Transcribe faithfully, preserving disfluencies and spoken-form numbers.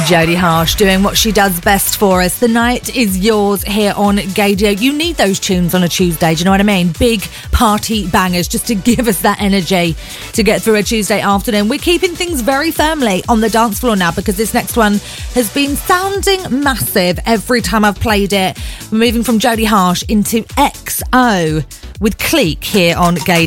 Jodie Harsh doing what she does best for us. The night is yours here on Gaydio. You need those tunes on a Tuesday, do you know what I mean? Big party bangers just to give us that energy to get through a Tuesday afternoon. We're keeping things very firmly on the dance floor now because this next one has been sounding massive every time I've played it. We're moving from Jodie Harsh into X O with Cleek here on Gaydio.